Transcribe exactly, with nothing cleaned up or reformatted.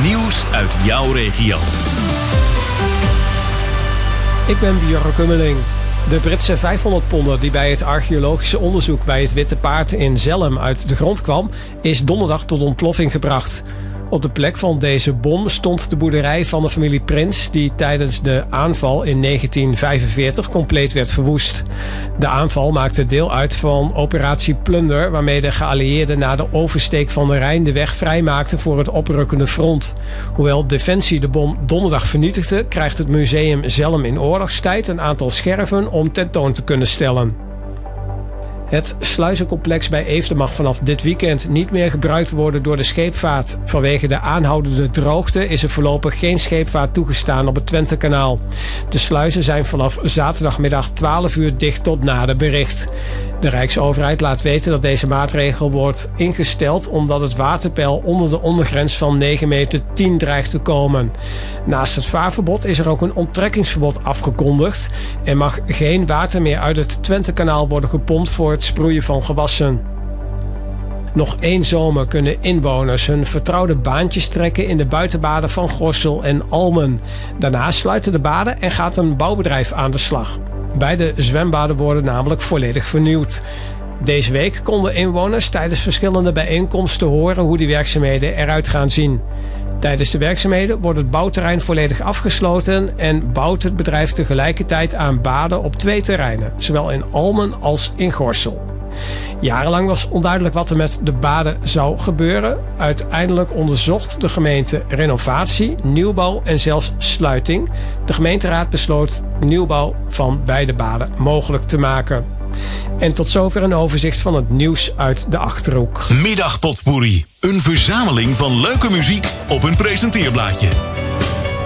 Nieuws uit jouw regio. Ik ben Björn Kummeling. De Britse vijfhonderd ponder die bij het archeologische onderzoek bij het Witte Paard in Zelhem uit de grond kwam, is donderdag tot ontploffing gebracht. Op de plek van deze bom stond de boerderij van de familie Prins, die tijdens de aanval in negentien vijfenveertig compleet werd verwoest. De aanval maakte deel uit van operatie Plunder, waarmee de geallieerden na de oversteek van de Rijn de weg vrijmaakten voor het oprukkende front. Hoewel Defensie de bom donderdag vernietigde, krijgt het museum Zelhem in oorlogstijd een aantal scherven om tentoon te kunnen stellen. Het sluizencomplex bij Eefde mag vanaf dit weekend niet meer gebruikt worden door de scheepvaart. Vanwege de aanhoudende droogte is er voorlopig geen scheepvaart toegestaan op het Twentekanaal. De sluizen zijn vanaf zaterdagmiddag twaalf uur dicht tot nader bericht. De Rijksoverheid laat weten dat deze maatregel wordt ingesteld omdat het waterpeil onder de ondergrens van negen meter tien dreigt te komen. Naast het vaarverbod is er ook een onttrekkingsverbod afgekondigd en mag geen water meer uit het Twentekanaal worden gepompt voor het sproeien van gewassen. Nog één zomer kunnen inwoners hun vertrouwde baantjes trekken in de buitenbaden van Gorssel en Almen. Daarna sluiten de baden en gaat een bouwbedrijf aan de slag. Beide zwembaden worden namelijk volledig vernieuwd. Deze week konden inwoners tijdens verschillende bijeenkomsten horen hoe die werkzaamheden eruit gaan zien. Tijdens de werkzaamheden wordt het bouwterrein volledig afgesloten en bouwt het bedrijf tegelijkertijd aan baden op twee terreinen, zowel in Almen als in Gorssel. Jarenlang was onduidelijk wat er met de baden zou gebeuren. Uiteindelijk onderzocht de gemeente renovatie, nieuwbouw en zelfs sluiting. De gemeenteraad besloot nieuwbouw van beide baden mogelijk te maken. En tot zover een overzicht van het nieuws uit de Achterhoek. Middagpotpourri, een verzameling van leuke muziek op een presenteerblaadje.